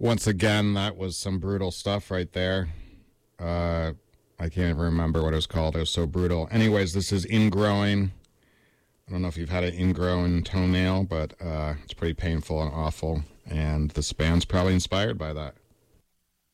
Once again, that was some brutal stuff right there. I can't even remember what it was called. It was so brutal. Anyways, this is ingrowing. I don't know if you've had an ingrown toenail, but it's pretty painful and awful. And this band's probably inspired by that.